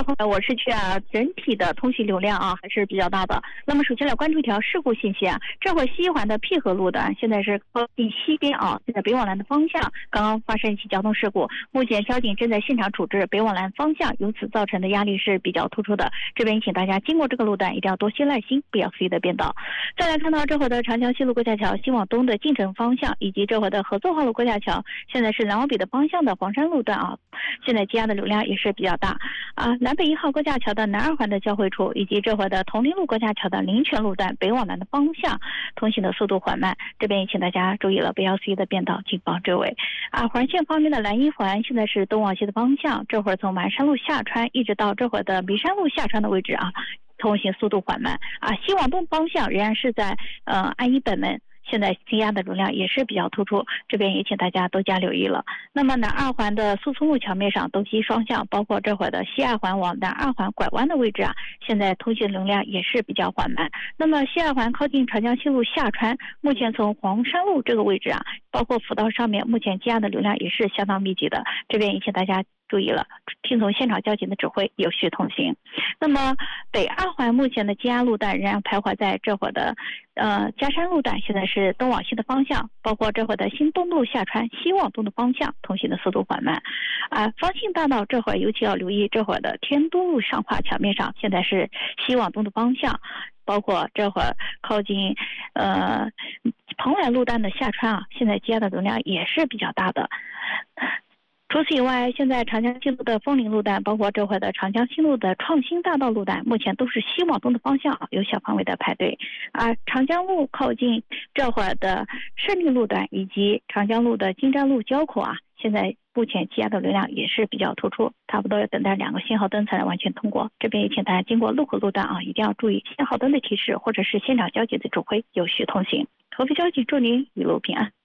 这会我市区整体的通行流量还是比较大的。那么首先来关注一条事故信息这会西环的淠河路段现在是靠近西边现在北往南的方向刚刚发生一起交通事故，目前交警正在现场处置北往南方向由此造成的压力是比较突出的。这边请大家经过这个路段一定要多些耐心，不要随意的变道。再来看到这会的长江西路过架桥西往东的进城方向，以及这会的合作化路过架桥，现在是南往北的方向的黄山路段现在积压的流量也是比较大南北1号过架桥的南2环的交汇处，以及这会的铜陵路过架桥的灵泉路段北往南的方向通行的速度缓慢，这边也请大家注意了，不要随意的变道，谨防追尾环线方面的南1环现在是东往西的方向，这会儿从满山路下穿一直到这会儿的弥山路下穿的位置通行速度缓慢西往东方向仍然是在安一本门，现在积压的流量也是比较突出，这边也请大家多加留意了。那么南2环的苏村路桥面上东西双向，包括这会儿的西2环往南2环拐弯的位置现在通行流量也是比较缓慢。那么西2环靠近长江西路下穿，目前从黄山路这个位置包括辅道上面，目前积压的流量也是相当密集的，这边也请大家注意了，听从现场交警的指挥，有序通行。那么北2环目前的积压路段仍然徘徊在这会儿的嘉山路段，现在是东往西的方向，包括这会儿的新东路下穿西往东的方向通行的速度缓慢方信大道这会儿尤其要留意，这会儿的天都路上化桥面上现在是西往东的方向，包括这会儿靠近蓬莱路段的下穿现在积压的流量也是比较大的。除此以外，现在长江西路的枫林路段，包括这会的长江西路的创新大道路段，目前都是西往东的方向有小范围的排队长江路靠近这会的胜利路段以及长江路的金站路交口现在目前积压的流量也是比较突出，差不多要等待2个信号灯才能完全通过。这边也请大家经过路口路段一定要注意信号灯的提示或者是现场交警的指挥，有序通行。合肥交警祝您一路平安。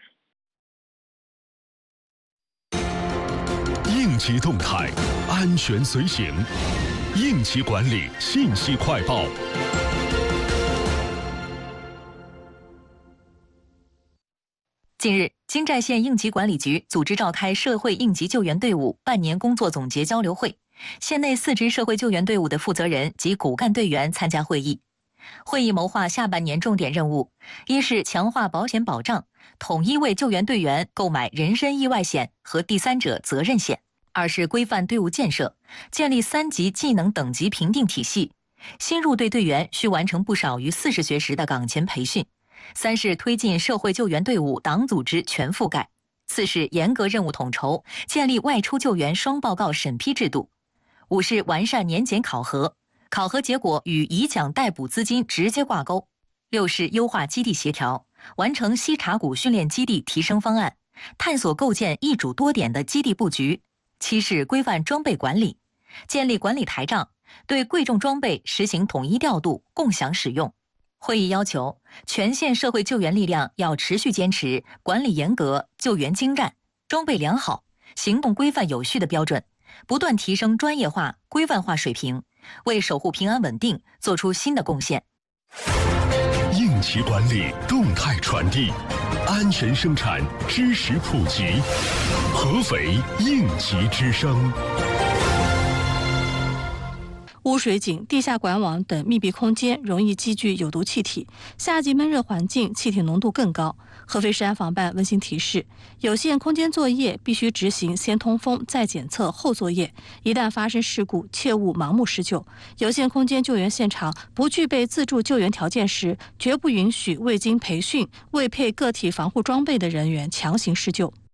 应急动态，安全随行。应急管理信息快报。 近日，京寨县应急管理局组织召开社会应急救援队伍半年工作总结交流会，县内4支社会救援队伍的负责人及骨干队员参加会议。会议谋划下半年重点任务：一是强化保险保障，统一为救援队员购买人身意外险和第三者责任险；二是规范队伍建设，建立3级技能等级评定体系，新入队队员需完成不少于40学时的岗前培训；三是推进社会救援队伍党组织全覆盖；四是严格任务统筹，建立外出救援双报告审批制度；五是完善年检考核，考核结果与以奖代补资金直接挂钩；六是优化基地协调，完成西茶谷训练基地提升方案，探索构建一主多点的基地布局；七是规范装备管理，建立管理台账，对贵重装备实行统一调度、共享使用。会议要求，全县社会救援力量要持续坚持管理严格、救援精湛、装备良好、行动规范有序的标准，不断提升专业化、规范化水平，为守护平安稳定做出新的贡献。 应急管理动态传递，安全生产知识普及，合肥应急之声。 污水井、地下管网等密闭空间容易积聚有毒气体，夏季闷热环境气体浓度更高。合肥市安防办温馨提示：有限空间作业必须执行先通风、再检测、后作业，一旦发生事故，切勿盲目施救。有限空间救援现场不具备自助救援条件时，绝不允许未经培训、未配个体防护装备的人员强行施救。